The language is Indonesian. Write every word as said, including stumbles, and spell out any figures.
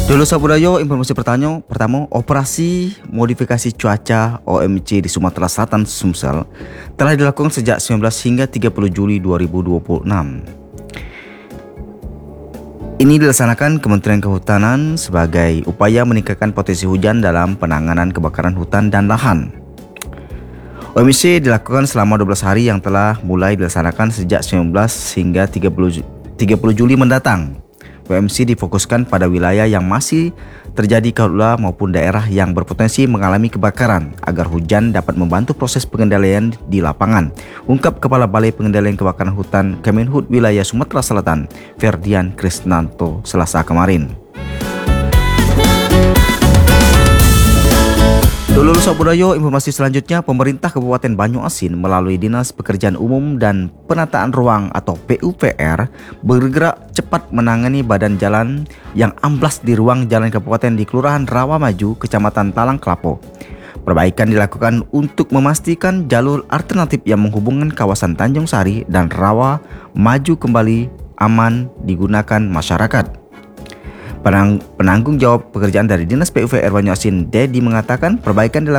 Dulu Sabudayo, informasi pertama, pertama, operasi modifikasi cuaca O M C di Sumatera Selatan Sumsel telah dilakukan sejak sembilan belas hingga tiga puluh Juli dua ribu dua puluh enam. Ini dilaksanakan Kementerian Kehutanan sebagai upaya meningkatkan potensi hujan dalam penanganan kebakaran hutan dan lahan. O M C dilakukan selama dua belas hari yang telah mulai dilaksanakan sejak sembilan belas hingga tiga puluh Juli mendatang. O M C difokuskan pada wilayah yang masih terjadi karhutla maupun daerah yang berpotensi mengalami kebakaran agar hujan dapat membantu proses pengendalian di lapangan, ungkap Kepala Balai Pengendalian Kebakaran Hutan Kemenhut Wilayah Sumatera Selatan, Ferdian Krisnanto, Selasa kemarin. Dulu Sabudayo, informasi selanjutnya, pemerintah Kabupaten Banyuasin melalui Dinas Pekerjaan Umum dan Penataan Ruang atau P U P R bergerak cepat menangani badan jalan yang amblas di ruang jalan kabupaten di Kelurahan Rawa Maju, Kecamatan Talang Kelapo. Perbaikan dilakukan untuk memastikan jalur alternatif yang menghubungkan kawasan Tanjung Sari dan Rawa Maju kembali aman digunakan masyarakat. Penang, penanggung jawab pekerjaan dari Dinas P U P R Banyuasin, Dedi, mengatakan perbaikan dilakukan